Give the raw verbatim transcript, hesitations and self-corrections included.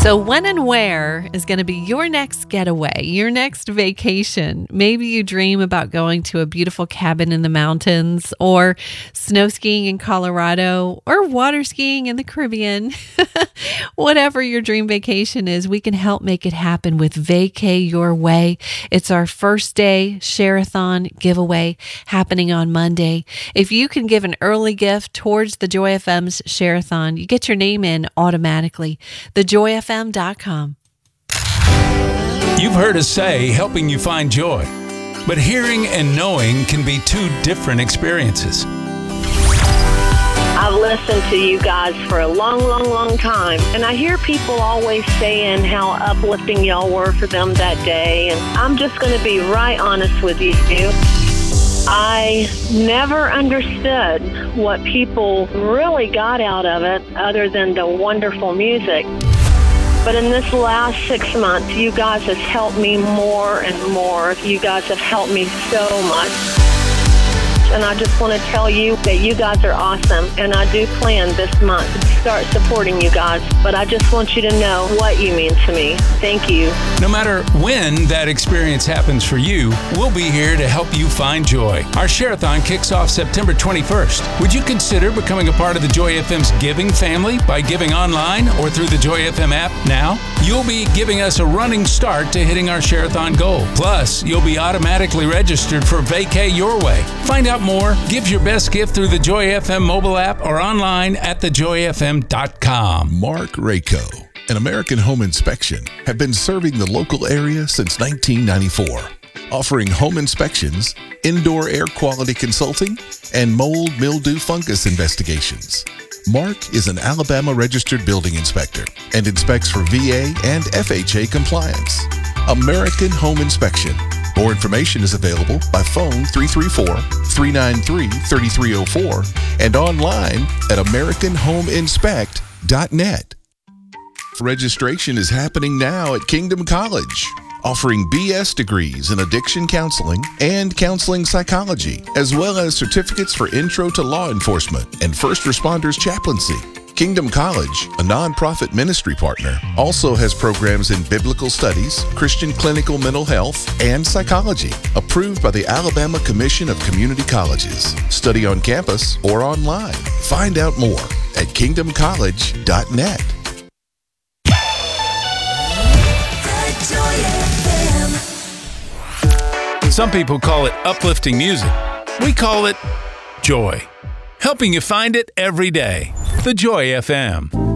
So when and where is going to be your next getaway, your next vacation? Maybe you dream about going to a beautiful cabin in the mountains, or snow skiing in Colorado, or water skiing in the Caribbean. Whatever your dream vacation is, we can help make it happen with Vacay Your Way. It's our first day Share-a-thon giveaway happening on Monday. If you can give an early gift towards the Joy F M's Share-a-thon, you get your name in automatically. the joy f m dot com. You've heard us say helping you find joy, but hearing and knowing can be two different experiences. I've listened to you guys for a long, long, long time, and I hear people always saying how uplifting y'all were for them that day, and I'm just going to be right honest with you. I never understood what people really got out of it other than the wonderful music. But in this last six months, you guys have helped me more and more. You guys have helped me so much. And I just want to tell you that you guys are awesome. And I do plan this month to start supporting you guys. But I just want you to know what you mean to me. Thank you. No matter when that experience happens for you, we'll be here to help you find joy. Our Share-a-thon kicks off September twenty-first. Would you consider becoming a part of the Joy F M's giving family by giving online or through the Joy F M app now? You'll be giving us a running start to hitting our Share-a-thon goal. Plus, you'll be automatically registered for Vacay Your Way. Find out more, give your best gift through the Joy F M mobile app or online at the joy f m dot com. Mark Rayco and American Home Inspection have been serving the local area since nineteen ninety-four, offering home inspections, indoor air quality consulting, and mold, mildew, fungus investigations. Mark is an Alabama registered building inspector and inspects for V A and F H A compliance. American Home Inspection. More information is available by phone three three four, three nine three, three three zero four and online at american home inspect dot net. Registration is happening now at Kingdom College, offering B S degrees in addiction counseling and counseling psychology, as well as certificates for intro to law enforcement and first responders chaplaincy. Kingdom College, a nonprofit ministry partner, also has programs in biblical studies, Christian clinical mental health, and psychology, approved by the Alabama Commission of Community Colleges. Study on campus or online. Find out more at kingdom college dot net. Some people call it uplifting music. We call it joy, helping you find it every day. The Joy F M.